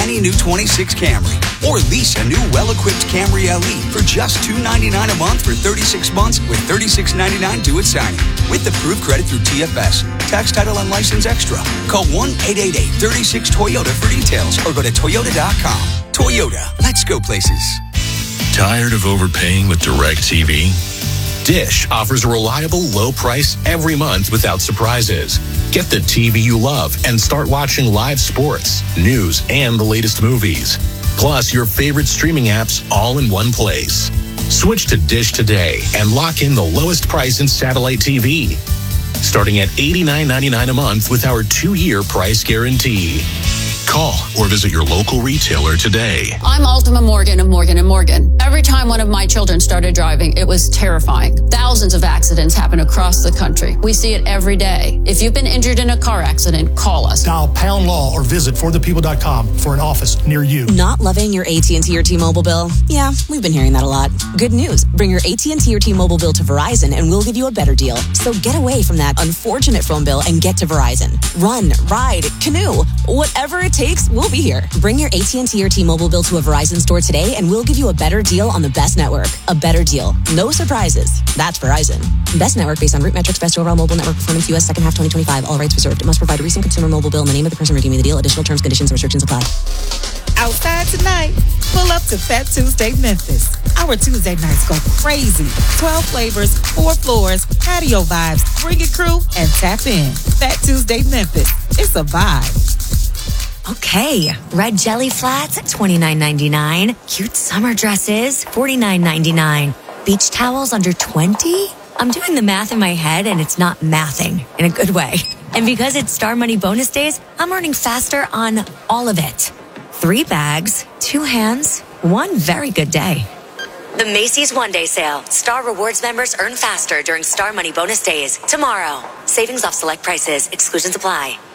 any new 26 Camry. Or lease a new well-equipped Camry LE for just $299 a month for 36 months with $36.99 due at signing. With approved credit through TFS. Tax, title, and license extra. Call 1-888-36-TOYOTA for details or go to Toyota.com. Toyota, let's go places. Tired of overpaying with DirecTV? Dish offers a reliable, low price every month without surprises. Get the TV you love and start watching live sports, news, and the latest movies. Plus, your favorite streaming apps all in one place. Switch to Dish today and lock in the lowest price in satellite TV. Starting at $89.99 a month with our 2-year price guarantee. Call or visit your local retailer today. I'm Ultima Morgan of Morgan & Morgan. Every time one of my children started driving, it was terrifying. Thousands of accidents happen across the country. We see it every day. If you've been injured in a car accident, call us. Dial #law or visit forthepeople.com for an office near you. Not loving your AT&T or T-Mobile bill? Yeah, we've been hearing that a lot. Good news. Bring your AT&T or T-Mobile bill to Verizon and we'll give you a better deal. So get away from that unfortunate phone bill and get to Verizon. Run, ride, canoe, whatever it takes, we'll be here. Bring your AT&T or T-Mobile bill to a Verizon store today and we'll give you a better deal on the best network. A better deal. No surprises. That's Verizon. Best network based on root metrics, best overall mobile network performance, U.S. second half 2025. All rights reserved. It must provide a recent consumer mobile bill and the name of the person redeeming the deal. Additional terms, conditions, and restrictions apply. Outside tonight, pull up to Fat Tuesday Memphis. Our Tuesday nights go crazy. 12 flavors, 4 floors, patio vibes. Bring a crew and tap in. Fat Tuesday Memphis. It's a vibe. Okay, red jelly flats, $29.99. Cute summer dresses, $49.99. Beach towels under $20? I'm doing the math in my head and it's not mathing in a good way. And because it's Star Money bonus days, I'm earning faster on all of it. 3 bags, 2 hands, 1 very good day. The Macy's One Day Sale. Star Rewards members earn faster during Star Money bonus days. Tomorrow. Savings off select prices. Exclusions apply.